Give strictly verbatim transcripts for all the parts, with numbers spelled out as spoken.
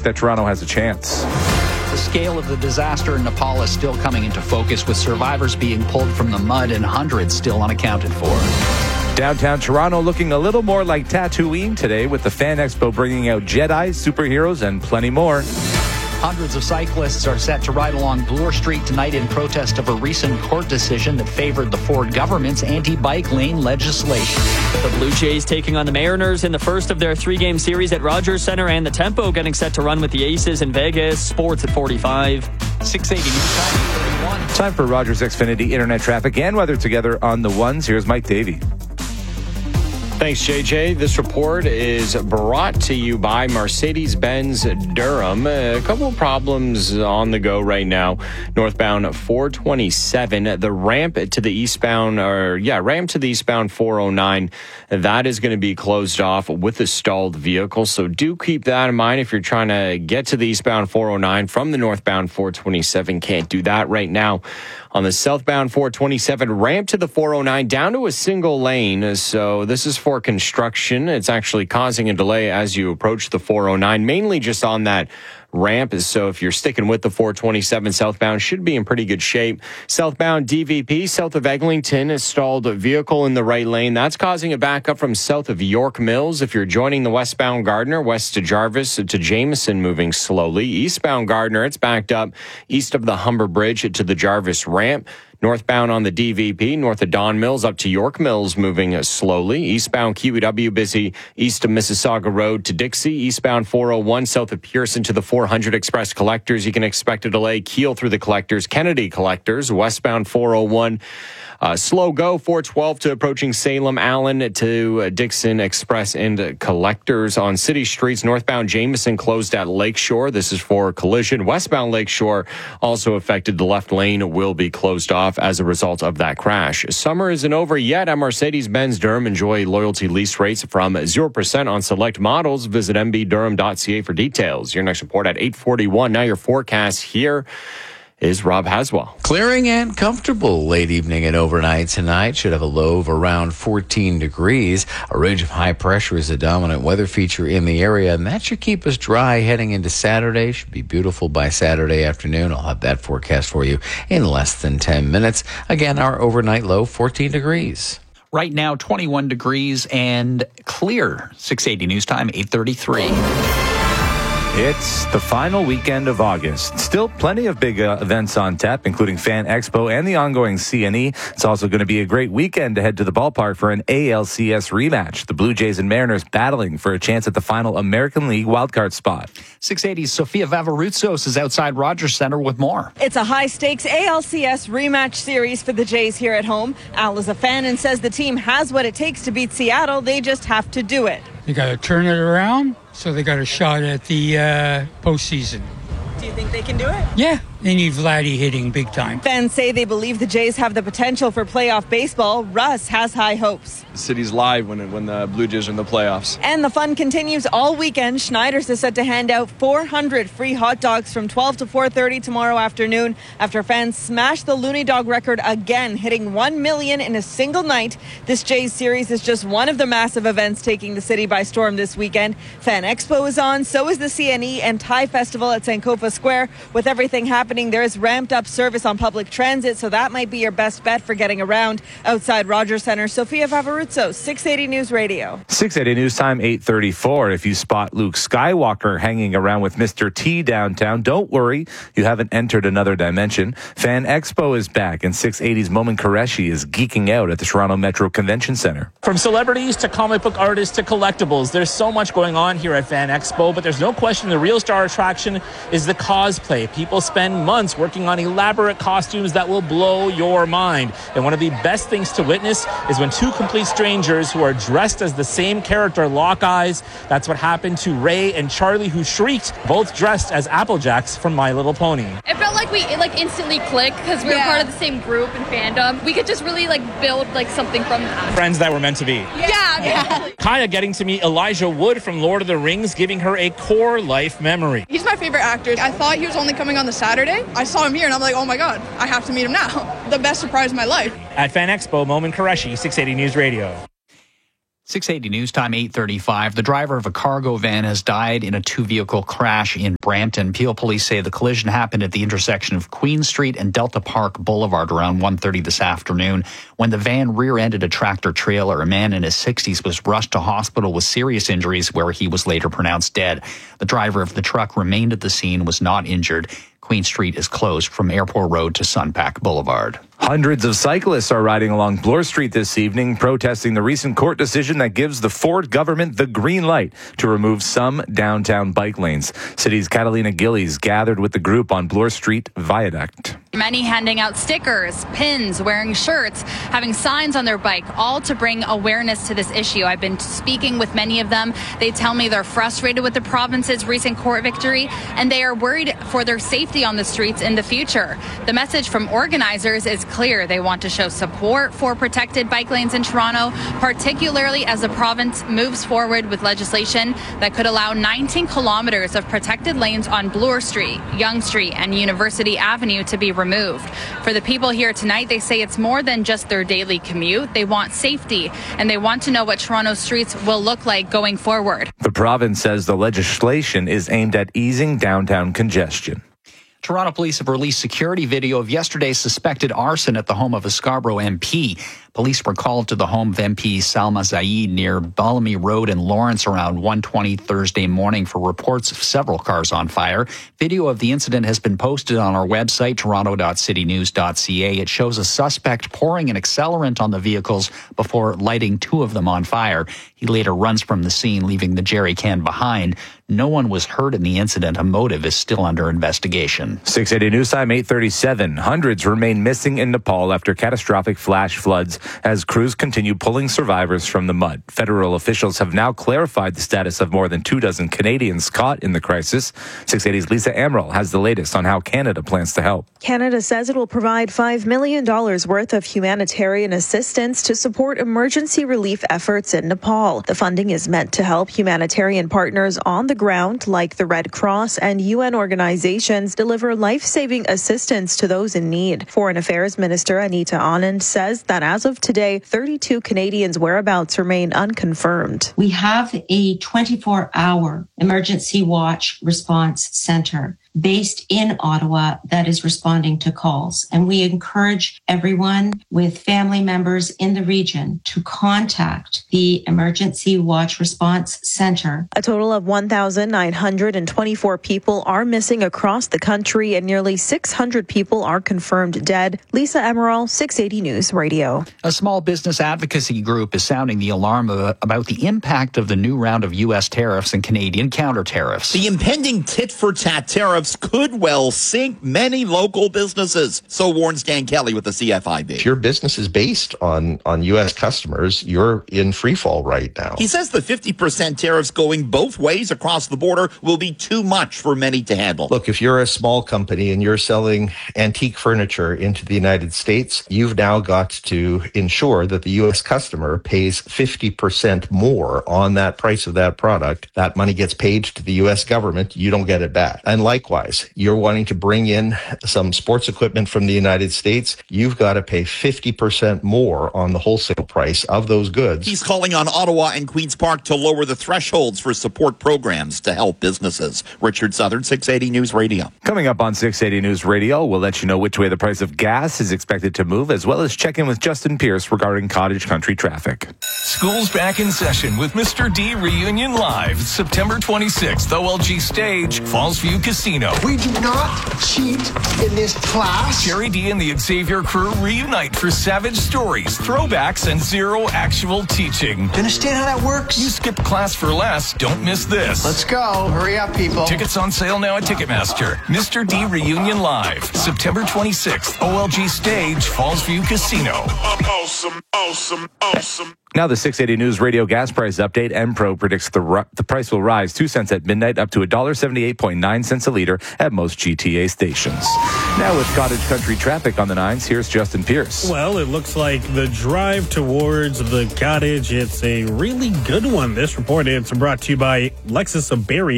that Toronto has a chance. The scale of the disaster in Nepal is still coming into focus, with survivors being pulled from the mud and hundreds still unaccounted for. Downtown Toronto looking a little more like Tatooine today, with the Fan Expo bringing out Jedi, superheroes, and plenty more. Hundreds of cyclists are set to ride along Bloor Street tonight in protest of a recent court decision that favored the Ford government's anti-bike lane legislation. The Blue Jays taking on the Mariners in the first of their three-game series at Rogers Centre, and the Tempo getting set to run with the Aces in Vegas. Sports at forty-five. six eighty News Time, thirty-one. Time for Rogers Xfinity Internet traffic and weather together on the ones. Here's Mike Davey. Thanks, J J. This report is brought to you by Mercedes-Benz Durham. A couple of problems on the go right now. Northbound four twenty-seven, the ramp to the eastbound, or yeah, ramp to the eastbound four oh nine, that is going to be closed off with a stalled vehicle. So do keep that in mind if you're trying to get to the eastbound four oh nine from the northbound four twenty-seven. Can't do that right now. On the southbound four twenty-seven, ramp to the four oh nine down to a single lane. So this is for construction. It's actually causing a delay as you approach the four oh nine, mainly just on that ramp. So if you're sticking with the four twenty-seven southbound, should be in pretty good shape. Southbound D V P, south of Eglinton, a stalled vehicle in the right lane. That's causing a backup from south of York Mills. If you're joining the westbound Gardner, west to Jarvis to Jameson, moving slowly. Eastbound Gardner, it's backed up east of the Humber Bridge to the Jarvis ramp. Northbound on the D V P, north of Don Mills up to York Mills, moving slowly. Eastbound Q E W busy east of Mississauga Road to Dixie. Eastbound four oh one south of Pearson to the four hundred Express Collectors. You can expect a delay. Keel through the Collectors, Kennedy Collectors. Westbound four oh one. Uh, slow go, four twelve to approaching Salem, Allen to uh, Dixon Express and uh, Collectors on city streets. Northbound Jameson closed at Lakeshore. This is for collision. Westbound Lakeshore also affected. The left lane will be closed off as a result of that crash. Summer isn't over yet at Mercedes-Benz Durham. Enjoy loyalty lease rates from zero percent on select models. Visit m b durham dot c a for details. Your next report at eight forty-one. Now your forecast here is Rob Haswell. Clearing and comfortable late evening and overnight tonight. Should have a low of around fourteen degrees. A ridge of high pressure is a dominant weather feature in the area, and that should keep us dry heading into Saturday. Should be beautiful by Saturday afternoon. I'll have that forecast for you in less than ten minutes. Again, our overnight low, fourteen degrees. Right now, twenty-one degrees and clear. six eighty News Time, eight thirty-three. It's the final weekend of August. Still plenty of big uh, events on tap, including Fan Expo and the ongoing C N E. It's also going to be a great weekend to head to the ballpark for an A L C S rematch. The Blue Jays and Mariners battling for a chance at the final American League wildcard spot. six eighty's Sofia Vavaroutsos is outside Rogers Centre with more. It's a high-stakes A L C S rematch series for the Jays here at home. Al is a fan and says the team has what it takes to beat Seattle. They just have to do it. They got to turn it around, so they got a shot at the uh, postseason. Do you think they can do it? Yeah, they need Vladdy hitting big time. Fans say they believe the Jays have the potential for playoff baseball. Russ has high hopes. The city's live when, when the Blue Jays are in the playoffs. And the fun continues all weekend. Schneider's is set to hand out four hundred free hot dogs from twelve to four thirty tomorrow afternoon after fans smash the Looney Dog record again, hitting one million in a single night. This Jays series is just one of the massive events taking the city by storm this weekend. Fan Expo is on, so is the C N E and Thai Festival at Sankofa Square. With everything happening, there is ramped up service on public transit, so that might be your best bet for getting around. Outside Rogers Centre, Sofia Vavaroutsos, six eighty News Radio. six eighty News Time, eight thirty-four. If you spot Luke Skywalker hanging around with Mister T downtown, don't worry, you haven't entered another dimension. Fan Expo is back, and six eighty's Momin Qureshi is geeking out at the Toronto Metro Convention Centre. From celebrities to comic book artists to collectibles, there's so much going on here at Fan Expo, but there's no question the real star attraction is the cosplay. People spend months working on elaborate costumes that will blow your mind. And one of the best things to witness is when two complete strangers who are dressed as the same character lock eyes. That's what happened to Ray and Charlie, who shrieked, both dressed as Applejacks from My Little Pony. It felt like we it, like instantly clicked because we were Yeah. part of the same group and fandom. We could just really like build like something from that. Friends that were meant to be. Yeah, yeah. Kaya getting to meet Elijah Wood from Lord of the Rings, giving her a core life memory. He's my favorite actor. I thought he was only coming on the Saturday. I saw him here and I'm like, oh my God, I have to meet him now. The best surprise of my life. At Fan Expo, Momin Qureshi, six eighty News Radio. six eighty News Time, eight thirty-five. The driver of a cargo van has died in a two-vehicle crash in Brampton. Peel police say the collision happened at the intersection of Queen Street and Delta Park Boulevard around one thirty this afternoon. When the van rear-ended a tractor-trailer, a man in his sixties was rushed to hospital with serious injuries where he was later pronounced dead. The driver of the truck remained at the scene, was not injured. Queen Street is closed from Airport Road to Sunpack Boulevard. Hundreds of cyclists are riding along Bloor Street this evening, protesting the recent court decision that gives the Ford government the green light to remove some downtown bike lanes. City's Catalina Gillies gathered with the group on Bloor Street Viaduct. Many handing out stickers, pins, wearing shirts, having signs on their bike, all to bring awareness to this issue. I've been speaking with many of them. They tell me they're frustrated with the province's recent court victory, and they are worried for their safety on the streets in the future. The message from organizers is clear. They want to show support for protected bike lanes in Toronto, particularly as the province moves forward with legislation that could allow nineteen kilometers of protected lanes on Bloor Street, Yonge Street, and University Avenue to be removed. For the people here tonight, they say it's more than just their daily commute. They want safety, and they want to know what Toronto's streets will look like going forward. The province says the legislation is aimed at easing downtown congestion. Toronto police have released security video of yesterday's suspected arson at the home of a Scarborough M P. Police were called to the home of M P Salma Zaid near Bellamy Road in Lawrence around one twenty Thursday morning for reports of several cars on fire. Video of the incident has been posted on our website, toronto dot city news dot c a. It shows a suspect pouring an accelerant on the vehicles before lighting two of them on fire. He later runs from the scene, leaving the jerry can behind. No one was hurt in the incident. A motive is still under investigation. six eighty News Time, eight thirty-seven. Hundreds remain missing in Nepal after catastrophic flash floods as crews continue pulling survivors from the mud. Federal officials have now clarified the status of more than two dozen Canadians caught in the crisis. six eighty's Lisa Amaral has the latest on how Canada plans to help. Canada says it will provide five million dollars worth of humanitarian assistance to support emergency relief efforts in Nepal. The funding is meant to help humanitarian partners on the ground, like the Red Cross and U N organizations, deliver life-saving assistance to those in need. Foreign Affairs Minister Anita Anand says that as of today, thirty-two Canadians' whereabouts remain unconfirmed. We have a twenty-four hour emergency watch response center based in Ottawa that is responding to calls. And we encourage everyone with family members in the region to contact the Emergency Watch Response Center. A total of one thousand nine hundred twenty-four people are missing across the country and nearly six hundred people are confirmed dead. Lisa Amaral, six eighty News Radio. A small business advocacy group is sounding the alarm about the impact of the new round of U S tariffs and Canadian counter tariffs. The impending tit-for-tat tariffs could well sink many local businesses. So warns Dan Kelly with the C F I B. If your business is based on, on U S customers, you're in free fall right now. He says the fifty percent tariffs going both ways across the border will be too much for many to handle. Look, if you're a small company and you're selling antique furniture into the United States, you've now got to ensure that the U S customer pays fifty percent more on that price of that product. That money gets paid to the U S government. You don't get it back. And likewise, you're wanting to bring in some sports equipment from the United States, you've got to pay fifty percent more on the wholesale price of those goods. He's calling on Ottawa and Queen's Park to lower the thresholds for support programs to help businesses. Richard Southern, six eighty News Radio. Coming up on six eighty News Radio, we'll let you know which way the price of gas is expected to move, as well as check in with Justin Pierce regarding cottage country traffic. School's back in session with Mister D Reunion Live, September twenty-sixth, O L G Stage, Fallsview Casino. We do not cheat in this class. Jerry D and the Xavier crew reunite for savage stories, throwbacks, and zero actual teaching. Understand how that works? You skipped class for less. Don't miss this. Let's go. Hurry up, people. Tickets on sale now at Ticketmaster. Mister D Reunion Live, September twenty-sixth, O L G Stage, Fallsview Casino. Awesome, awesome, awesome. Now the six eighty News Radio gas price update. Enpro predicts the ru- the price will rise two cents at midnight up to one dollar seventy-eight point nine cents a liter at most G T A stations. Now with cottage country traffic on the nines, here's Justin Pierce. Well, it looks like the drive towards the cottage, it's a really good one. This report, it's brought to you by Lexus of Barrie.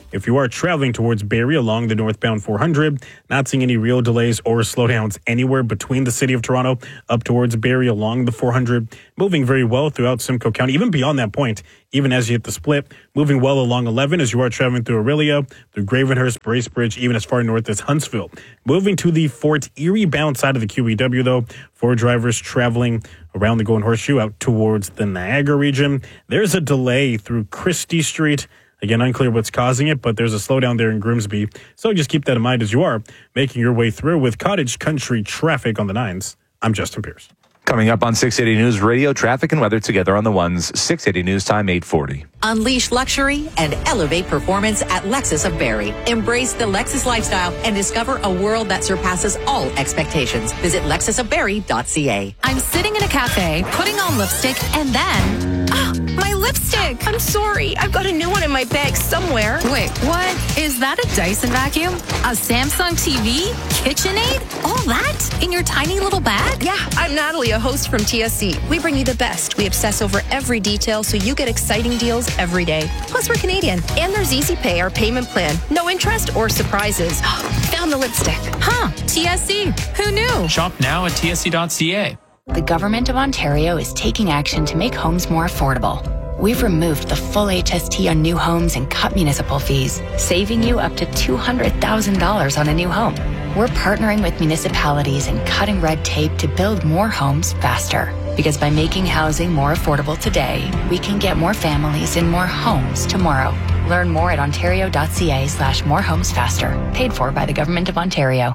If you are traveling towards Barrie along the northbound four hundred, not seeing any real delays or slowdowns anywhere between the city of Toronto up towards Barrie along the four hundred. Moving very well throughout Simcoe County, even beyond that point, even as you hit the split. Moving well along eleven as you are traveling through Orillia, through Gravenhurst, Bracebridge, even as far north as Huntsville. Moving to the Fort Erie bound side of the Q E W, though, for drivers traveling around the Golden Horseshoe out towards the Niagara region, there's a delay through Christie Street. Again, unclear what's causing it, but there's a slowdown there in Grimsby. So just keep that in mind as you are making your way through with Cottage Country traffic on the nines. I'm Justin Pierce. Coming up on six eighty News Radio, traffic and weather together on the ones. six eighty News Time, eight forty. Unleash luxury and elevate performance at Lexus of Barrie. Embrace the Lexus lifestyle and discover a world that surpasses all expectations. Visit lexus of barrie dot c a. I'm sitting in a cafe, putting on lipstick, and then... Ah, my lipstick! I'm sorry. I've got a new one in my bag somewhere. Wait, what? Is that a Dyson vacuum? A Samsung T V? KitchenAid? All that? In your tiny little bag? Yeah, I'm Natalie, a host from T S C. We bring you the best. We obsess over every detail so you get exciting deals every day. Plus, we're Canadian. And there's Easy Pay, our payment plan. No interest or surprises. Found the lipstick. Huh, T S C. Who knew? Shop now at T S C dot c a. The Government of Ontario is taking action to make homes more affordable. We've removed the full H S T on new homes and cut municipal fees, saving you up to two hundred thousand dollars on a new home. We're partnering with municipalities and cutting red tape to build more homes faster. Because by making housing more affordable today, we can get more families in more homes tomorrow. Learn more at ontario dot c a slash more homes faster. Paid for by the Government of Ontario.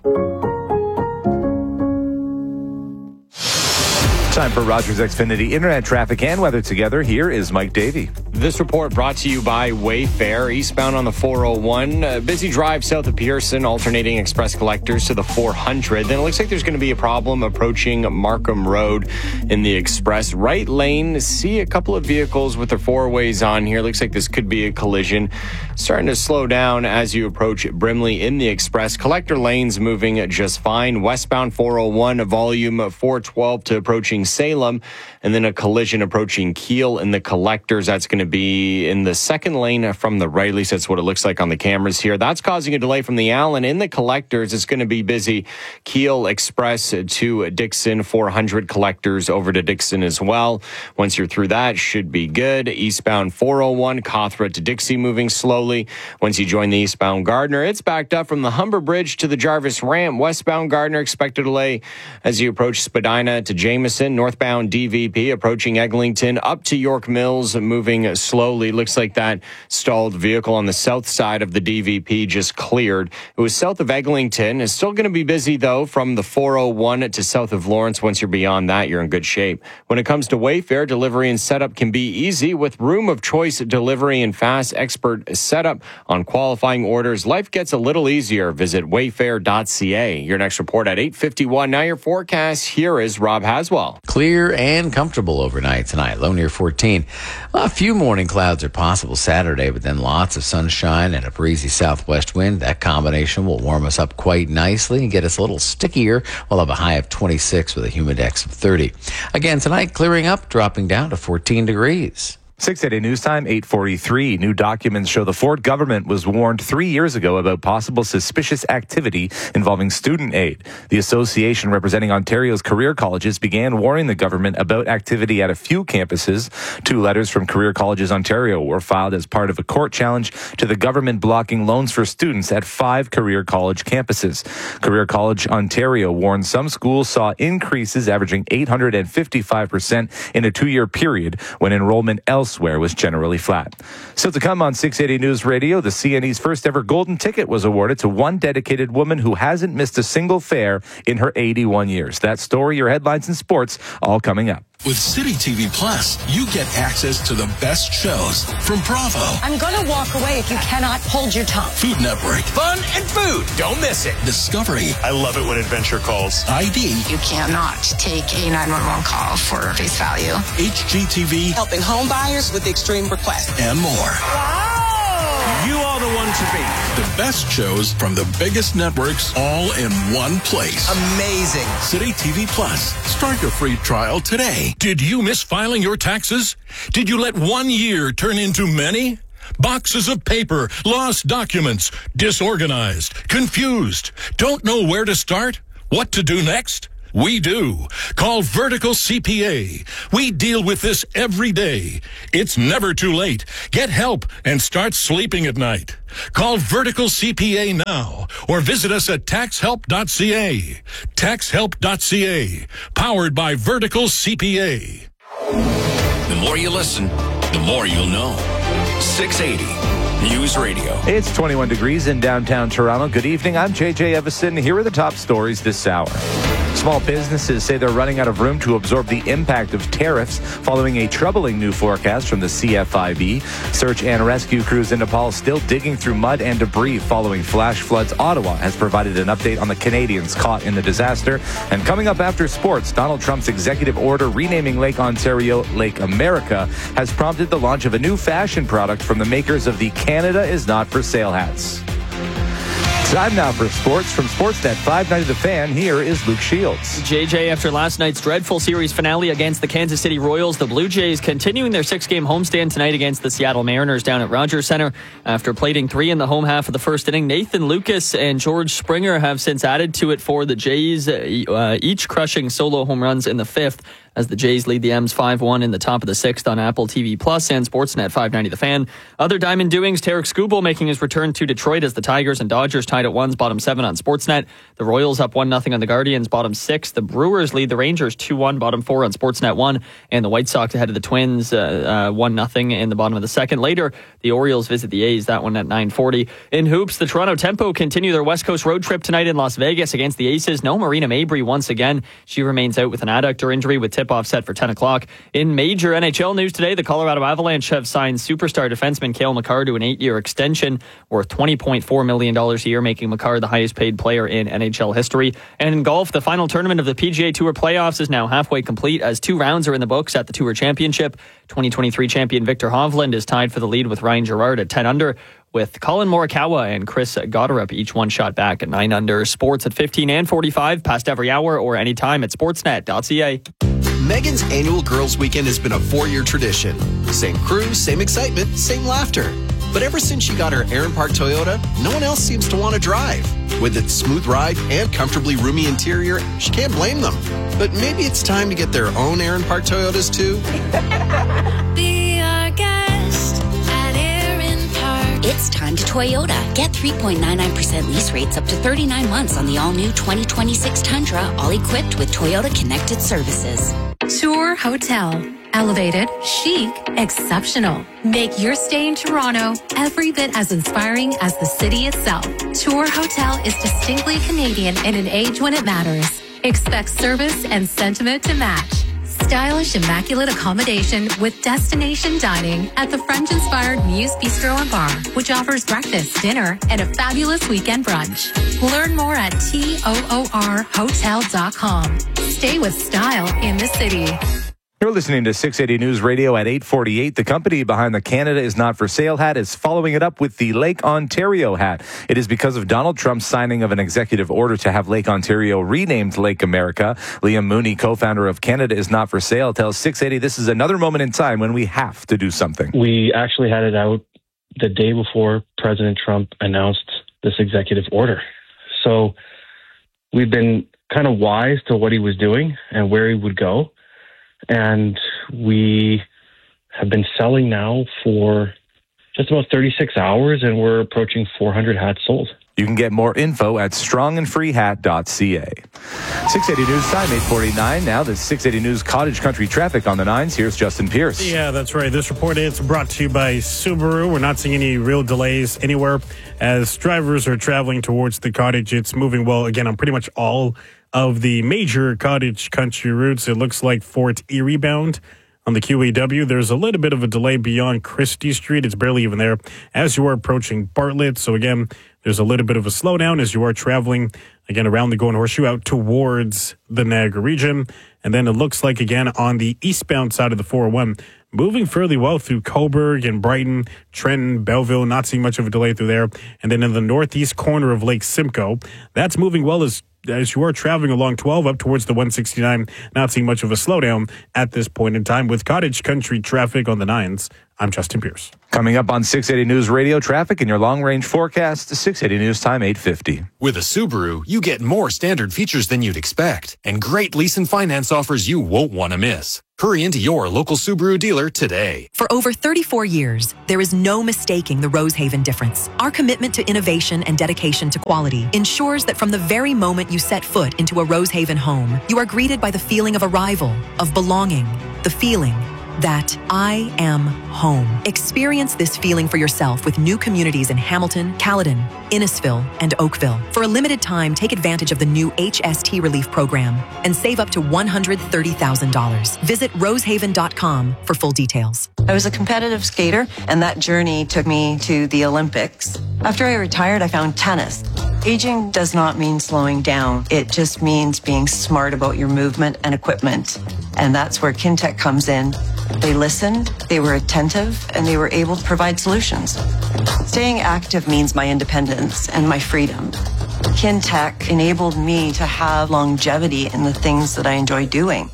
Time for Rogers Xfinity Internet traffic and weather together. Here is Mike Davey. This report brought to you by Wayfair. Eastbound on the four oh one. Uh, busy drive south of Pearson, alternating express collectors to the four hundred. Then it looks like there's going to be a problem approaching Markham Road in the express. Right lane, see a couple of vehicles with their four-ways on here. Looks like this could be a collision. Starting to slow down as you approach Brimley in the express. Collector lanes moving just fine. Westbound four oh one, volume four twelve to approaching Salem, and then a collision approaching Keele in the collectors. That's going to be in the second lane from the right. At least that's what it looks like on the cameras here. That's causing a delay from the Allen in the collectors. It's going to be busy. Keele Express to Dixon, four hundred collectors over to Dixon as well. Once you're through that, should be good. Eastbound four oh one, Cawthra to Dixie moving slowly. Once you join the eastbound Gardner, it's backed up from the Humber Bridge to the Jarvis Ramp. Westbound Gardner, expect a delay as you approach Spadina to Jameson. Northbound D V P approaching Eglinton up to York Mills, moving slowly. Looks like that stalled vehicle on the south side of the D V P just cleared. It was south of Eglinton. It's still going to be busy, though, from the four oh one to south of Lawrence. Once you're beyond that, you're in good shape. When it comes to Wayfair, delivery and setup can be easy with room of choice delivery and fast expert setup on qualifying orders. Life gets a little easier. Visit wayfair dot c a. Your next report at eight fifty-one. Now your forecast. Here is Rob Haswell. Clear and comfortable overnight tonight. Low near fourteen. A few morning clouds are possible Saturday, but then lots of sunshine and a breezy southwest wind. That combination will warm us up quite nicely and get us a little stickier. We'll have a high of twenty-six with a humidex of thirty. Again tonight, clearing up, dropping down to fourteen degrees. six eighty News Time, eight forty-three. New documents show the Ford government was warned three years ago about possible suspicious activity involving student aid. The association representing Ontario's career colleges began warning the government about activity at a few campuses. Two letters from Career Colleges Ontario were filed as part of a court challenge to the government blocking loans for students at five career college campuses. Career College Ontario warned some schools saw increases averaging eight hundred fifty-five percent in a two-year period when enrollment elsewhere Elsewhere was generally flat. Still to come on six eighty News Radio, the C N E's first ever golden ticket was awarded to one dedicated woman who hasn't missed a single fare in her eighty-one years. That story, your headlines and sports, all coming up. With City T V Plus, you get access to the best shows from Bravo. I'm gonna walk away if you cannot hold your tongue. Food Network. Fun and food. Don't miss it. Discovery. I love it when Adventure calls. I D. You cannot take a nine one one call for face value. H G T V. Helping home buyers with extreme requests. And more. Wow! You are the one to beat. The best shows from the biggest networks all in one place. Amazing. City T V Plus. Start your free trial today. Did you miss filing your taxes? Did you let one year turn into many? Boxes of paper, lost documents, disorganized, confused. Don't know where to start? What to do next? We do. Call Vertical C P A. We deal with this every day. It's never too late. Get help and start sleeping at night. Call Vertical C P A now or visit us at tax help dot c a. tax help dot c a. Powered by Vertical C P A. The more you listen, the more you'll know. six eighty News Radio. It's twenty-one degrees in downtown Toronto. Good evening. I'm J J Evison. Here are the top stories this hour. Small businesses say they're running out of room to absorb the impact of tariffs following a troubling new forecast from the C F I B. Search and rescue crews in Nepal still digging through mud and debris following flash floods. Ottawa has provided an update on the Canadians caught in the disaster. And coming up after sports, Donald Trump's executive order renaming Lake Ontario Lake America has prompted the launch of a new fashion product from the makers of the Canada is Not for Sale hats. Time now for sports. From Sportsnet five ninety The Fan, here is Luke Shields. J J, after last night's dreadful series finale against the Kansas City Royals, the Blue Jays continuing their six-game homestand tonight against the Seattle Mariners down at Rogers Center. After plating three in the home half of the first inning, Nathan Lucas and George Springer have since added to it for the Jays, uh, each crushing solo home runs in the fifth, as the Jays lead the M's five one in the top of the sixth on Apple T V Plus and Sportsnet five ninety The Fan. Other Diamond doings, Tarek Skubal making his return to Detroit as the Tigers and Dodgers tied at ones, bottom seven on Sportsnet. The Royals up one nothing on the Guardians, bottom six. The Brewers lead the Rangers two one, bottom four on Sportsnet one. And the White Sox ahead of the Twins uh, uh, one nothing in the bottom of the second. Later, the Orioles visit the A's, that one at nine forty. In hoops, the Toronto Tempo continue their West Coast road trip tonight in Las Vegas against the Aces. No Marina Mabry once again. She remains out with an adductor injury with tip-off set for ten o'clock. In major N H L news today, the Colorado Avalanche have signed superstar defenseman Cale Makar to an eight-year extension worth twenty point four million dollars a year, making Makar the highest-paid player in N H L history. And in golf, the final tournament of the P G A Tour playoffs is now halfway complete as two rounds are in the books at the Tour Championship. twenty twenty-three champion Victor Hovland is tied for the lead with Ryan Gerard at ten under, with Colin Morikawa and Chris Goddard each one shot back at nine under. Sports at fifteen and forty-five, past every hour or anytime at sportsnet dot c a. Megan's annual Girls Weekend has been a four-year tradition. Same crew, same excitement, same laughter. But ever since she got her Aaron Park Toyota, no one else seems to want to drive. With its smooth ride and comfortably roomy interior, she can't blame them. But maybe it's time to get their own Aaron Park Toyotas too. Be our guest at Aaron Park. It's time to Toyota. Get three point nine nine percent lease rates up to thirty-nine months on the all-new twenty twenty-six Tundra, all equipped with Toyota Connected Services. Tour Hotel. Elevated, chic, exceptional. Make your stay in Toronto every bit as inspiring as the city itself. Tour Hotel is distinctly Canadian in an age when it matters. Expect service and sentiment to match. Stylish, immaculate accommodation with destination dining at the French-inspired Muse Bistro and Bar, which offers breakfast, dinner, and a fabulous weekend brunch. Learn more at toor hotel dot com. Stay with style in the city. You're listening to six eighty News Radio at eight forty-eight. The company behind the Canada is Not for Sale hat is following it up with the Lake Ontario hat. It is because of Donald Trump's signing of an executive order to have Lake Ontario renamed Lake America. Liam Mooney, co-founder of Canada is Not for Sale, tells six eighty this is another moment in time when we have to do something. We actually had it out the day before President Trump announced this executive order. So we've been kind of wise to what he was doing and where he would go. And we have been selling now for just about thirty-six hours, and we're approaching four hundred hats sold. You can get more info at strong and free hat dot c a. six eighty News time, eight forty-nine. Now the six eighty News Cottage Country traffic on the nines. Here's Justin Pierce. Yeah, that's right. This report is brought to you by Subaru. We're not seeing any real delays anywhere as drivers are traveling towards the cottage. It's moving well, again, on pretty much all of the major cottage country routes. It looks like Fort Erie bound on the Q E W. There's a little bit of a delay beyond Christie Street. It's barely even there as you are approaching Bartlett. So again, there's a little bit of a slowdown as you are traveling, again, around the Golden Horseshoe out towards the Niagara region. And then it looks like, again, on the eastbound side of the four oh one, moving fairly well through Cobourg and Brighton, Trenton, Belleville, not seeing much of a delay through there. And then in the northeast corner of Lake Simcoe, that's moving well as as you are traveling along twelve up towards the one sixty-nine, not seeing much of a slowdown at this point in time with cottage country traffic on the nines. I'm Justin Pierce. Coming up on six eighty News Radio, traffic and your long-range forecast. six eighty News Time, eight fifty. With a Subaru, you get more standard features than you'd expect and great lease and finance offers you won't want to miss. Hurry into your local Subaru dealer today. For over thirty-four years, there is no mistaking the Rosehaven difference. Our commitment to innovation and dedication to quality ensures that from the very moment you set foot into a Rosehaven home, you are greeted by the feeling of arrival, of belonging, the feeling that I am home. Experience this feeling for yourself with new communities in Hamilton, Caledon, Innisfil, and Oakville. For a limited time, take advantage of the new H S T Relief Program and save up to one hundred thirty thousand dollars. Visit rosehaven dot com for full details. I was a competitive skater, and that journey took me to the Olympics. After I retired, I found tennis. Aging does not mean slowing down. It just means being smart about your movement and equipment. And that's where Kintec comes in. They listened, they were attentive, and they were able to provide solutions. Staying active means my independence and my freedom. Kintec enabled me to have longevity in the things that I enjoy doing.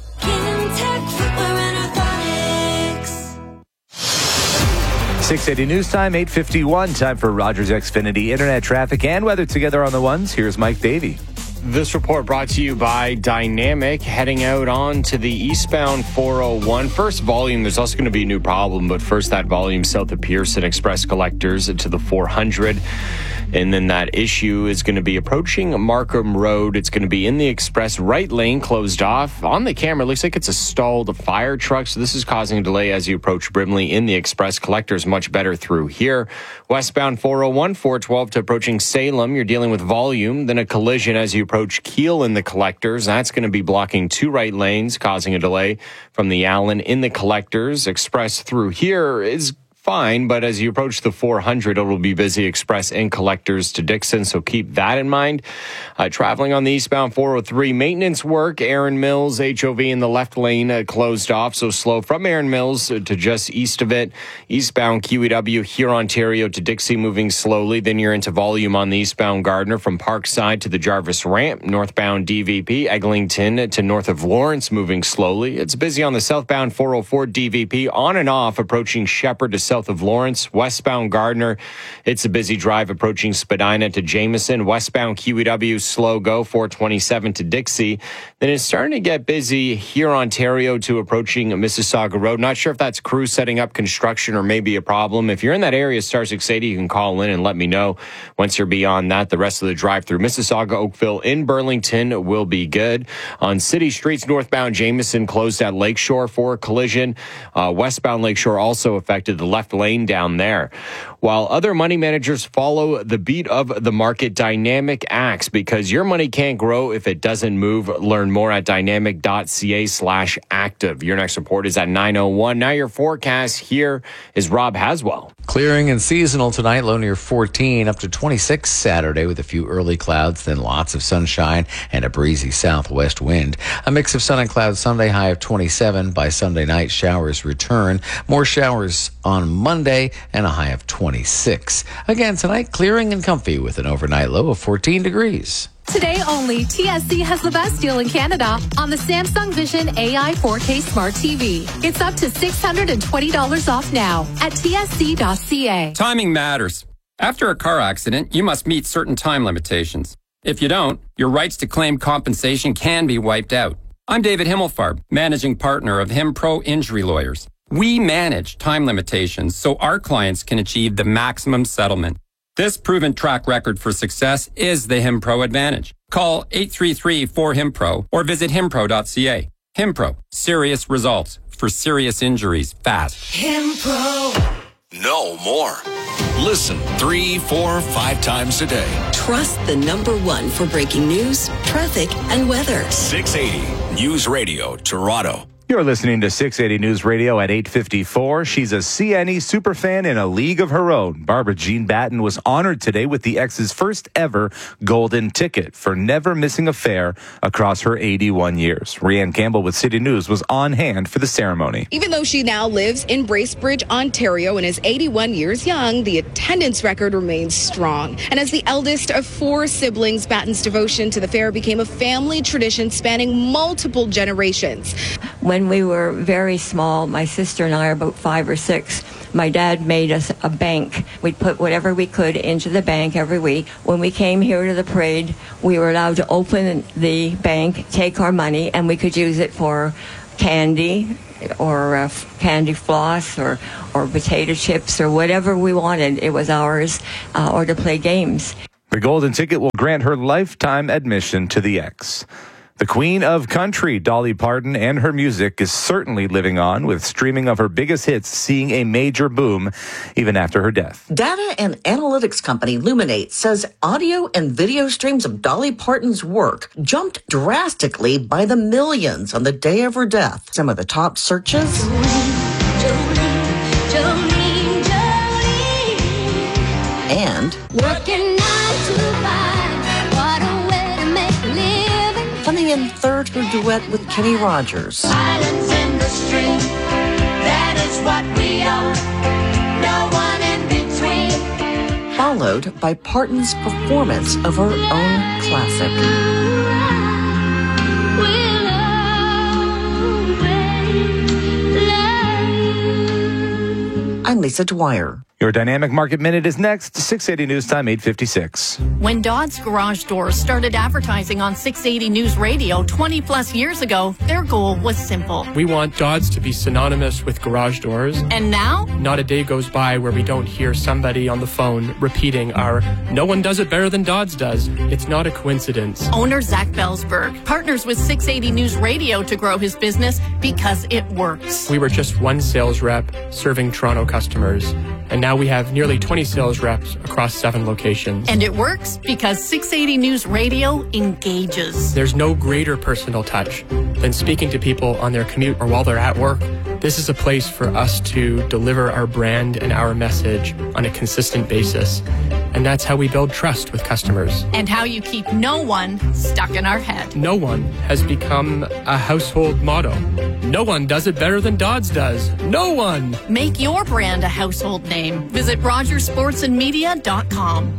six eighty News Time, eight fifty-one. Time for Rogers Xfinity Internet traffic and weather together on the ones. Here's Mike Davey. This report brought to you by Dynamic, heading out on to the eastbound four oh one. First volume, there's also going to be a new problem, but first that volume south of Pearson Express Collectors to the four hundred. And then that issue is going to be approaching Markham Road. It's going to be in the express right lane, closed off. On the camera, it looks like it's a stalled fire truck. So this is causing a delay as you approach Brimley in the express collectors. Much better through here. Westbound four oh one, four twelve to approaching Salem. You're dealing with volume. Then a collision as you approach Keele in the collectors. That's going to be blocking two right lanes, causing a delay from the Allen in the collectors. Express through here is fine, but as you approach the four hundred, it'll be busy express and collectors to Dixon, so keep that in mind. Uh, traveling on the eastbound four oh three, maintenance work, Erin Mills, H O V in the left lane uh, closed off, so slow from Erin Mills to just east of it. Eastbound Q E W, here Ontario to Dixie, moving slowly. Then you're into volume on the eastbound Gardner from Parkside to the Jarvis Ramp. Northbound D V P, Eglinton to north of Lawrence, moving slowly. It's busy on the southbound four oh four D V P, on and off, approaching Shepherd to south of Lawrence. Westbound Gardner, it's a busy drive approaching Spadina to Jameson. Westbound Q E W, slow go, four twenty-seven to Dixie. Then it's starting to get busy here Ontario to approaching Mississauga Road. Not sure if that's crew setting up construction or maybe a problem. If you're in that area, Star six eighty, you can call in and let me know. Once you're beyond that, the rest of the drive through Mississauga, Oakville, in Burlington will be good. On city streets, northbound Jameson closed at Lakeshore for a collision. Uh, westbound Lakeshore also affected the left lane down there. While other money managers follow the beat of the market, Dynamic acts because your money can't grow if it doesn't move. Learn more at dynamic.ca slash active. Your next report is at nine oh one. Now your forecast. Here is Rob Haswell. Clearing and seasonal tonight, low near fourteen, up to twenty-six Saturday with a few early clouds, then lots of sunshine and a breezy southwest wind. A mix of sun and clouds Sunday, high of twenty-seven. By Sunday night, showers return. More showers on Monday and a high of twenty-six. Again tonight, clearing and comfy with an overnight low of fourteen degrees. Today only, T S C has the best deal in Canada on the Samsung Vision A I four K Smart T V. It's up to six hundred twenty dollars off now at T S C dot C A. Timing matters. After a car accident, you must meet certain time limitations. If you don't, your rights to claim compensation can be wiped out. I'm David Himmelfarb, managing partner of HimPro Injury Lawyers. We manage time limitations so our clients can achieve the maximum settlement. This proven track record for success is the HimPro advantage. Call eight three three, four, H I M P R O or visit himpro dot c a. HimPro, serious results for serious injuries fast. HimPro. Know more. Listen three, four, five times a day. Trust the number one for breaking news, traffic, and weather. six eighty News Radio, Toronto. You're listening to six eighty News Radio at eight fifty-four. She's a C N E superfan in a league of her own. Barbara Jean Batten was honored today with the X's first ever golden ticket for never missing a fair across her eighty-one years. Rianne Campbell with City News was on hand for the ceremony. Even though she now lives in Bracebridge, Ontario, and is eighty-one years young, the attendance record remains strong. And as the eldest of four siblings, Batten's devotion to the fair became a family tradition spanning multiple generations. When we were very small, my sister and I are about five or six, My dad made us a bank. We'd put whatever we could into the bank every week. When we came here to the parade, we were allowed to open the bank, take our money, and we could use it for candy or uh, candy floss or, or potato chips or whatever we wanted. It was ours, uh, or to play games. The golden ticket will grant her lifetime admission to the X. The Queen of Country, Dolly Parton, and her music is certainly living on, with streaming of her biggest hits seeing a major boom even after her death. Data and analytics company Luminate says audio and video streams of Dolly Parton's work jumped drastically by the millions on the day of her death. Some of the top searches. Jolene, Jolene, Jolene. And Working nine to five. What a way to make a living. Funny and third, her duet with Kenny Rogers. Silence in the stream. That is what we are. No one in between. Followed by Parton's performance of her own classic. I'm Lisa Dwyer. Your Dynamic Market Minute is next. six eighty News Time, eight fifty-six. When Dodd's Garage Doors started advertising on six eighty News Radio twenty plus years ago, their goal was simple. We want Dodd's to be synonymous with garage doors. And now? Not a day goes by where we don't hear somebody on the phone repeating our "no one does it better than Dodd's does." It's not a coincidence. Owner Zach Belsberg partners with six eighty News Radio to grow his business because it works. We were just one sales rep serving Toronto customers, and now we have nearly twenty sales reps across seven locations. And it works because six eighty News Radio engages. There's no greater personal touch than speaking to people on their commute or while they're at work. This is a place for us to deliver our brand and our message on a consistent basis. And that's how we build trust with customers. And how you keep no one stuck in our head. No one has become a household motto. No one does it better than Dodd's does. No one! Make your brand a household name. Visit rogers sports and media dot com.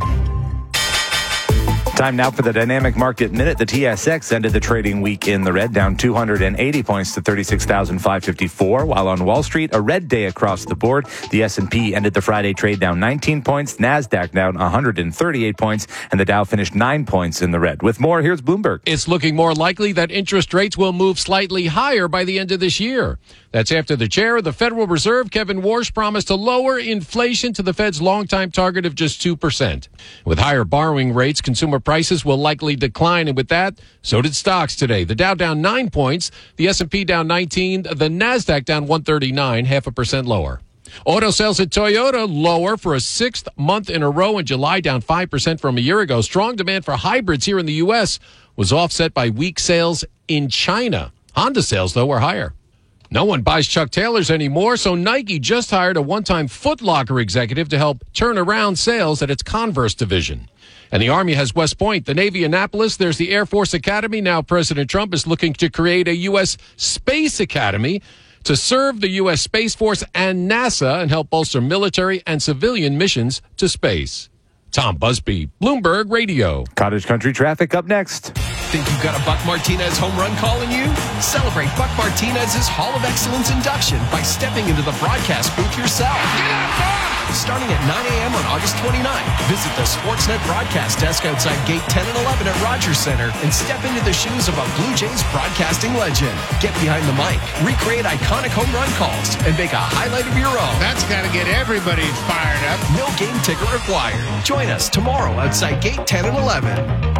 Time now for the Dynamic Market Minute. The T S X ended the trading week in the red, down two hundred eighty points to thirty-six thousand five hundred fifty-four, while on Wall Street, a red day across the board. The S and P ended the Friday trade down nineteen points, NASDAQ down one hundred thirty-eight points, and the Dow finished nine points in the red. With more, here's Bloomberg. It's looking more likely that interest rates will move slightly higher by the end of this year. That's after the chair of the Federal Reserve, Kevin Warsh, promised to lower inflation to the Fed's longtime target of just two percent. With higher borrowing rates, consumer prices will likely decline, and with that, so did stocks today. The Dow down nine points, the S and P down nineteen, the NASDAQ down one thirty-nine, half a percent lower. Auto sales at Toyota lower for a sixth month in a row in July, down five percent from a year ago. Strong demand for hybrids here in the U S was offset by weak sales in China. Honda sales, though, were higher. No one buys Chuck Taylors anymore, so Nike just hired a one-time Foot Locker executive to help turn around sales at its Converse division. And the Army has West Point, the Navy Annapolis, there's the Air Force Academy. Now President Trump is looking to create a U S Space Academy to serve the U S Space Force and NASA and help bolster military and civilian missions to space. Tom Busby, Bloomberg Radio. Cottage Country traffic up next. Think you've got a Buck Martinez home run calling you? Celebrate Buck Martinez's Hall of Excellence induction by stepping into the broadcast booth yourself. Get up, Buck! Starting at nine a.m. on August twenty-ninth, visit the Sportsnet broadcast desk outside Gate ten and eleven at Rogers Center and step into the shoes of a Blue Jays broadcasting legend. Get behind the mic, recreate iconic home run calls, and make a highlight of your own. That's got to get everybody fired up. No game ticket required. Join us tomorrow outside Gate ten and eleven.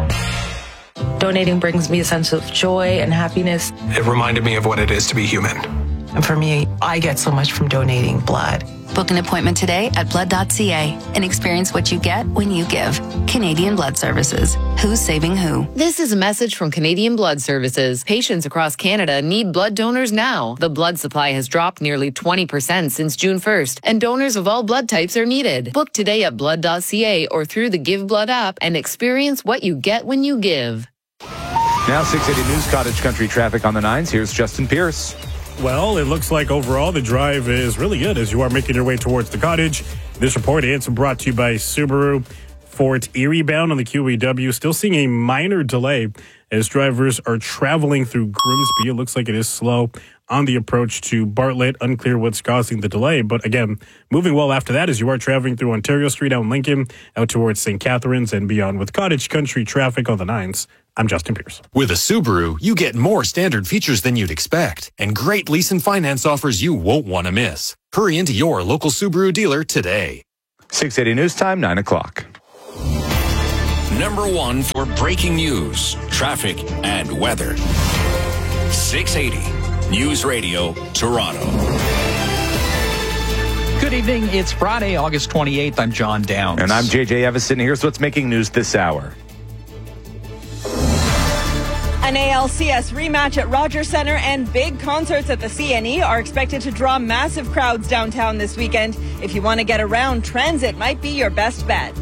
Donating brings me a sense of joy and happiness. It reminded me of what it is to be human. And for me, I get so much from donating blood. Book an appointment today at blood dot c a and experience what you get when you give. Canadian Blood Services. Who's saving who? This is a message from Canadian Blood Services. Patients across Canada need blood donors now. The blood supply has dropped nearly twenty percent since June first, and donors of all blood types are needed. Book today at blood dot c a or through the Give Blood app and experience what you get when you give. Now six eighty News Cottage Country traffic on the nines. Here's Justin Pierce. Well, it looks like overall the drive is really good as you are making your way towards the cottage. This report is brought to you by Subaru. Fort Erie bound on the Q E W, still seeing a minor delay as drivers are traveling through Grimsby. It looks like it is slow on the approach to Bartlett. Unclear what's causing the delay, but again, moving well after that as you are traveling through Ontario Street out in Lincoln, out towards Saint Catharines and beyond with Cottage Country traffic on the nines. I'm Justin Pierce. With a Subaru, you get more standard features than you'd expect and great lease and finance offers you won't want to miss. Hurry into your local Subaru dealer today. six eighty News Time, nine o'clock. Number one for breaking news, traffic, and weather. six eighty News Radio, Toronto. Good evening. It's Friday, August twenty-eighth. I'm John Downs. And I'm J J Evison. Here's what's making news this hour. An A L C S rematch at Rogers Centre and big concerts at the C N E are expected to draw massive crowds downtown this weekend. If you want to get around, transit might be your best bet.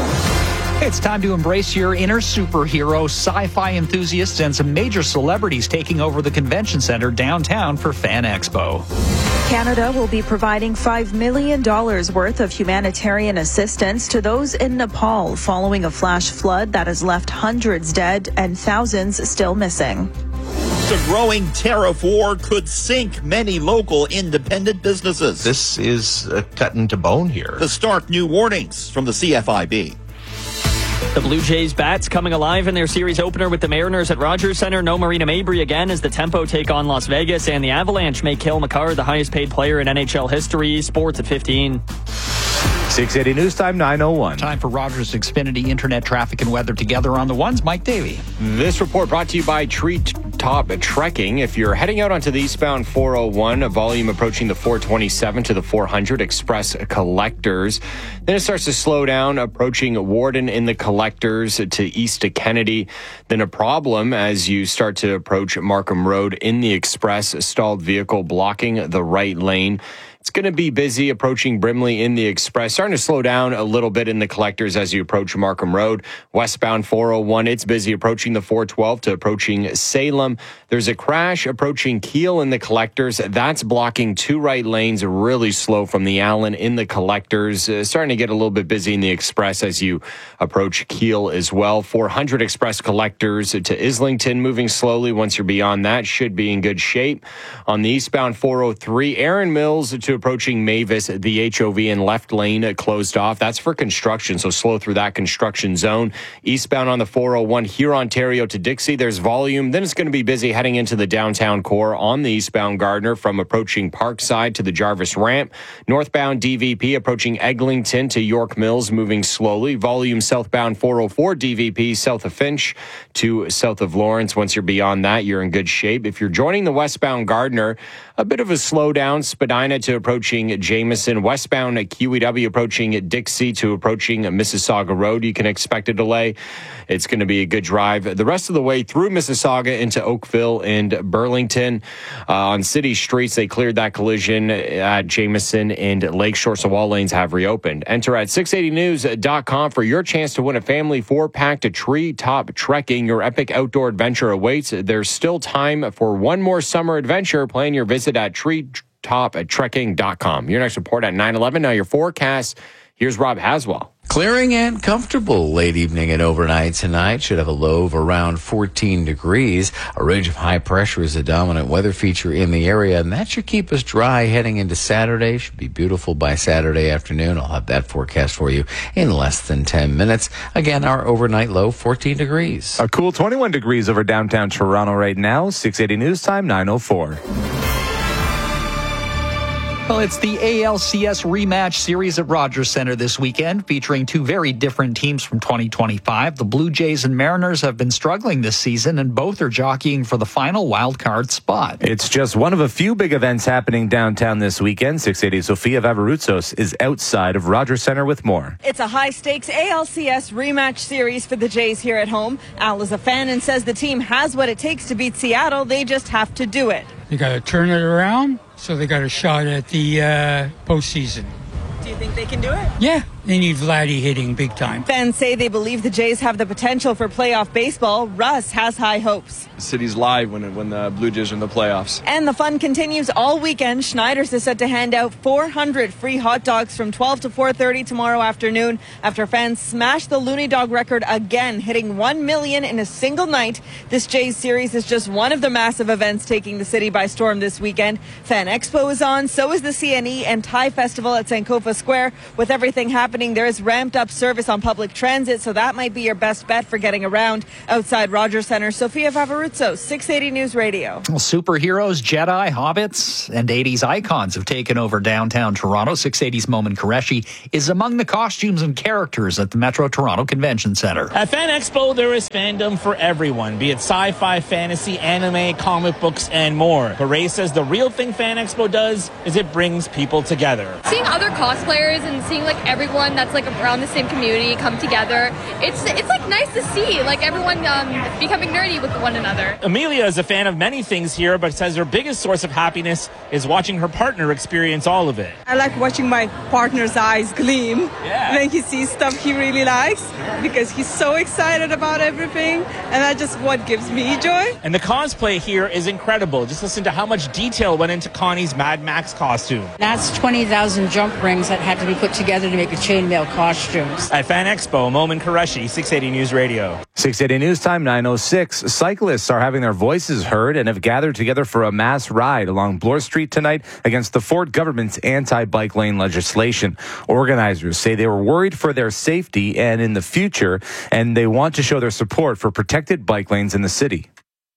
It's time to embrace your inner superhero, sci-fi enthusiasts, and some major celebrities taking over the convention center downtown for Fan Expo. Canada will be providing five million dollars worth of humanitarian assistance to those in Nepal following a flash flood that has left hundreds dead and thousands still missing. The growing tariff war could sink many local independent businesses. This is uh, cutting to bone here. The stark new warnings from the C F I B. The Blue Jays bats coming alive in their series opener with the Mariners at Rogers Centre. No Marina Mabry again as the Tempo take on Las Vegas, and the Avalanche make Cale Makar the highest paid player in N H L history. Sports at fifteen. six eighty News Time, nine oh one. Time for Rogers Xfinity Internet traffic and weather together on the ones. Mike Davey. This report brought to you by Treetop Trekking. If you're heading out onto the eastbound four oh one, a volume approaching the four twenty-seven to the four hundred express collectors. Then it starts to slow down approaching Warden in the collectors to east to Kennedy. Then a problem as you start to approach Markham Road in the express, a stalled vehicle blocking the right lane. It's going to be busy approaching Brimley in the express. Starting to slow down a little bit in the collectors as you approach Markham Road. Westbound four oh one, it's busy approaching the four twelve to approaching Salem. There's a crash approaching Keele in the collectors. That's blocking two right lanes, really slow from the Allen in the collectors. Uh, starting to get a little bit busy in the express as you approach Keele as well. four hundred express collectors to Islington, moving slowly. Once you're beyond that, should be in good shape. On the eastbound four oh three, Aaron Mills to approaching Mavis, the H O V and left lane closed off. That's for construction, so slow through that construction zone. Eastbound on the four oh one, here Ontario to Dixie, there's volume. Then it's going to be busy heading into the downtown core on the eastbound Gardner from approaching Parkside to the Jarvis ramp. Northbound D V P approaching Eglinton to York Mills, moving slowly. Volume southbound four oh four D V P south of Finch to south of Lawrence. Once you're beyond that, you're in good shape. If you're joining the westbound Gardner, a bit of a slowdown. Spadina to approaching Jameson. Westbound Q E W approaching Dixie to approaching Mississauga Road. You can expect a delay. It's going to be a good drive the rest of the way through Mississauga into Oakville and Burlington. Uh, on city streets, they cleared that collision at Jameson and Lakeshore, so all lanes have reopened. Enter at six eighty news dot com for your chance to win a family four-pack to Treetop Trekking. Your epic outdoor adventure awaits. There's still time for one more summer adventure. Plan your visit at treetop trekking dot com. Your next report at nine eleven. Now your forecast. Here's Rob Haswell. Clearing and comfortable late evening and overnight tonight. Should have a low of around fourteen degrees. A ridge of high pressure is a dominant weather feature in the area, and that should keep us dry heading into Saturday. Should be beautiful by Saturday afternoon. I'll have that forecast for you in less than ten minutes. Again, our overnight low, fourteen degrees. A cool twenty-one degrees over downtown Toronto right now. six eighty News Time, nine oh four. Well, it's the A L C S rematch series at Rogers Centre this weekend, featuring two very different teams from twenty twenty-five. The Blue Jays and Mariners have been struggling this season, and both are jockeying for the final wild card spot. It's just one of a few big events happening downtown this weekend. six eighty Sofia Vavarutsos is outside of Rogers Centre with more. It's a high-stakes A L C S rematch series for the Jays here at home. Al is a fan and says the team has what it takes to beat Seattle. They just have to do it. They got to turn it around, so they got a shot at the uh, postseason. Do you think they can do it? Yeah, They need Vladdy hitting big time. Fans say they believe the Jays have the potential for playoff baseball. Russ has high hopes. The city's live when, when the Blue Jays are in the playoffs. And the fun continues all weekend. Schneider's is set to hand out four hundred free hot dogs from twelve to four thirty tomorrow afternoon after fans smash the Looney Dog record again, hitting one million in a single night. This Jays series is just one of the massive events taking the city by storm this weekend. Fan Expo is on, so is the C N E and Thai Festival at Sankofa Square. With everything happening, there is ramped up service on public transit, so that might be your best bet for getting around. Outside Rogers Center, Sophia Favoruzzo, six eighty News Radio. Well, superheroes, Jedi, hobbits, and eighties icons have taken over downtown Toronto. six eighty's Momin Qureshi is among the costumes and characters at the Metro Toronto Convention Center. At Fan Expo, there is fandom for everyone, be it sci-fi, fantasy, anime, comic books, and more. Hooray says the real thing Fan Expo does is it brings people together. Seeing other cosplayers and seeing like everyone that's like around the same community come together, it's it's like nice to see like everyone um, becoming nerdy with one another. Amelia is a fan of many things here, but says her biggest source of happiness is watching her partner experience all of it. I like watching my partner's eyes gleam yeah. when he sees stuff he really likes because he's so excited about everything, and that's just what gives me joy. And the cosplay here is incredible. Just listen to how much detail went into Connie's Mad Max costume. That's twenty thousand jump rings that had to be put together to make a chainmail costume. At Fan Expo, Momin Qureshi, six eighty News Radio. six eighty News Time, nine oh six. Cyclists are having their voices heard and have gathered together for a mass ride along Bloor Street tonight against the Ford government's anti-bike lane legislation. Organizers say they were worried for their safety and in the future, and they want to show their support for protected bike lanes in the city.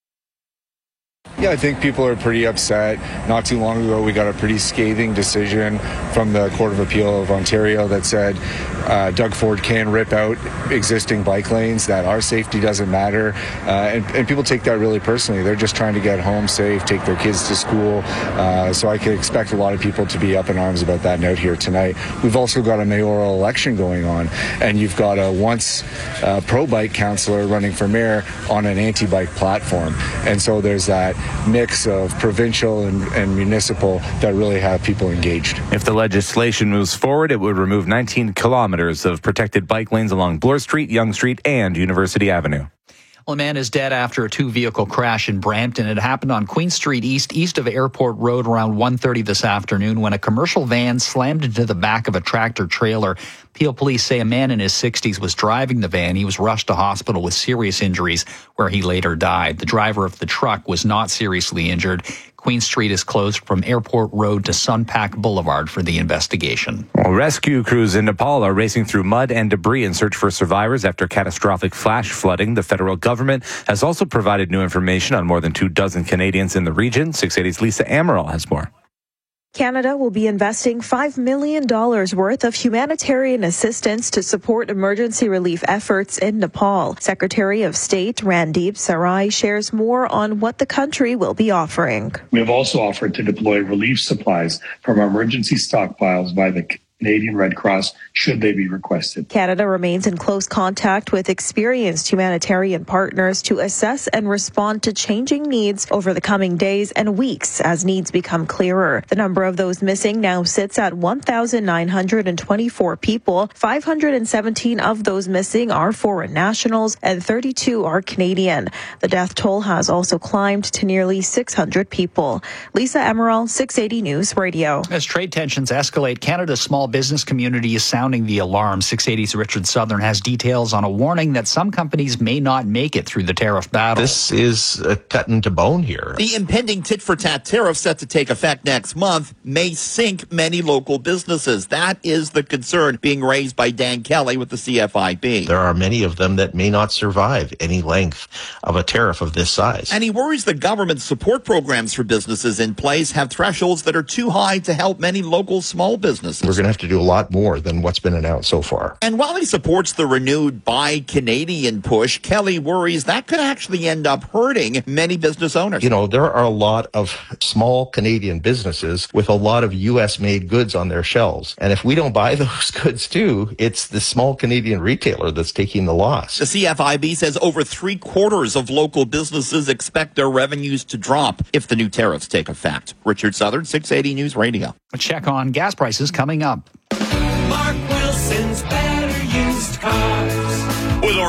Yeah, I think people are pretty upset. Not too long ago, we got a pretty scathing decision from the Court of Appeal of Ontario that said uh, Doug Ford can rip out existing bike lanes, that our safety doesn't matter. Uh, and, and people take that really personally. They're just trying to get home safe, take their kids to school. Uh, so I could expect a lot of people to be up in arms about that note here tonight. We've also got a mayoral election going on, and you've got a once uh, pro-bike councillor running for mayor on an anti-bike platform. And so there's that mix of provincial and, and municipal that really have people engaged. If the legislation moves forward, it would remove nineteen kilometers of protected bike lanes along Bloor Street, Yonge Street, and University Avenue. Well, a man is dead after a two-vehicle crash in Brampton. It happened on Queen Street East, east of Airport Road, around one thirty this afternoon when a commercial van slammed into the back of a tractor-trailer. Peel police say a man in his sixties was driving the van. He was rushed to hospital with serious injuries, where he later died. The driver of the truck was not seriously injured. Queen Street is closed from Airport Road to Sunpak Boulevard for the investigation. Well, rescue crews in Nepal are racing through mud and debris in search for survivors after catastrophic flash flooding. The federal government has also provided new information on more than two dozen Canadians in the region. six eighty's Lisa Amaral has more. Canada will be investing five million dollars worth of humanitarian assistance to support emergency relief efforts in Nepal. Secretary of State Randeep Sarai shares more on what the country will be offering. We have also offered to deploy relief supplies from our emergency stockpiles by the Canadian Red Cross, should they be requested. Canada remains in close contact with experienced humanitarian partners to assess and respond to changing needs over the coming days and weeks as needs become clearer. The number of those missing now sits at one thousand nine hundred twenty-four people. five hundred seventeen of those missing are foreign nationals and thirty-two are Canadian. The death toll has also climbed to nearly six hundred people. Lisa Amaral, six eighty News Radio. As trade tensions escalate, Canada's small business community is sounding the alarm. six eighty's Richard Southern has details on a warning that some companies may not make it through the tariff battle. This is uh, cutting to bone here. The impending tit-for-tat tariff set to take effect next month may sink many local businesses. That is the concern being raised by Dan Kelly with the C F I B. There are many of them that may not survive any length of a tariff of this size. And he worries the government's support programs for businesses in place have thresholds that are too high to help many local small businesses. We're going to have to do a lot more than what's been announced so far. And while he supports the renewed Buy Canadian push, Kelly worries that could actually end up hurting many business owners. You know, there are a lot of small Canadian businesses with a lot of U S-made goods on their shelves. And if we don't buy those goods too, it's the small Canadian retailer that's taking the loss. The C F I B says over three quarters of local businesses expect their revenues to drop if the new tariffs take effect. Richard Southern, six eighty News Radio. A check on gas prices coming up. Mark Wilson's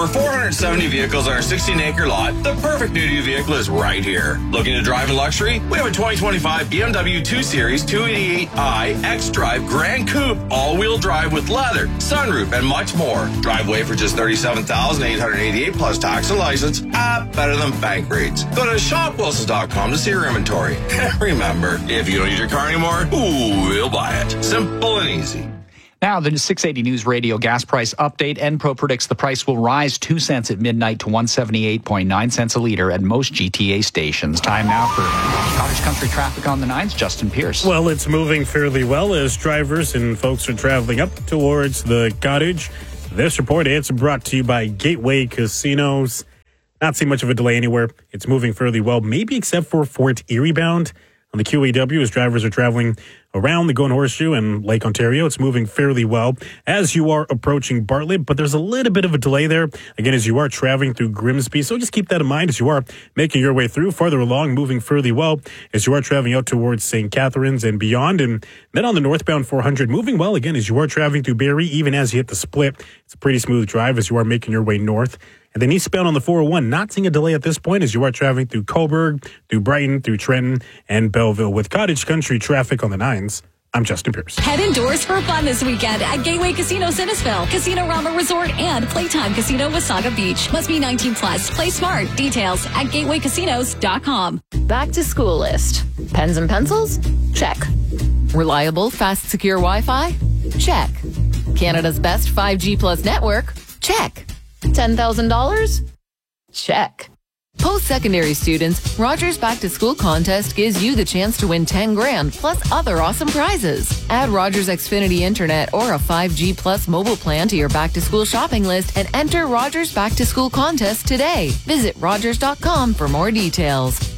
over four hundred seventy vehicles on our sixteen acre lot, the perfect new to you vehicle is right here. Looking to drive in luxury? We have a twenty twenty-five B M W two series two eighty-eight i X-Drive Grand Coupe, all-wheel drive with leather, sunroof, and much more. Drive away for just thirty-seven thousand eight hundred eighty-eight dollars plus tax and license. Ah, better than bank rates. Go to shop wilsons dot com to see your inventory. Remember, if you don't need your car anymore, ooh, we'll buy it. Simple and easy. Now, the six eighty News Radio gas price update. Enpro predicts the price will rise two cents at midnight to one seventy-eight point nine cents a liter at most G T A stations. Time now for Cottage Country traffic on the nines. Justin Pierce. Well, it's moving fairly well as drivers and folks are traveling up towards the cottage. This report, it's brought to you by Gateway Casinos. Not seeing much of a delay anywhere. It's moving fairly well, maybe except for Fort Erie bound on the Q A W as drivers are traveling around the Golden Horseshoe and Lake Ontario. It's moving fairly well as you are approaching Bartlett, but there's a little bit of a delay there, again, as you are traveling through Grimsby. So just keep that in mind as you are making your way through. Farther along, moving fairly well as you are traveling out towards Saint Catharines and beyond. And then on the northbound four hundred, moving well again as you are traveling through Barrie, even as you hit the split. It's a pretty smooth drive as you are making your way north. And then eastbound on the four oh one, not seeing a delay at this point as you are traveling through Cobourg, through Brighton, through Trenton, and Belleville. With Cottage Country traffic on the nines, I'm Justin Pierce. Head indoors for fun this weekend at Gateway Casino Sinnesville, Casino Rama Resort, and Playtime Casino Wasaga Beach. Must be nineteen plus. Play smart. Details at gateway casinos dot com. Back to school list. Pens and pencils? Check. Reliable, fast, secure Wi-Fi? Check. Canada's best five G plus network? Check. ten thousand dollars? Check. Post-secondary students, Rogers Back to School contest gives you the chance to win ten grand plus other awesome prizes. Add Rogers Xfinity Internet or a five G plus mobile plan to your back to school shopping list and enter Rogers Back to School contest today. Visit rogers dot com for more details.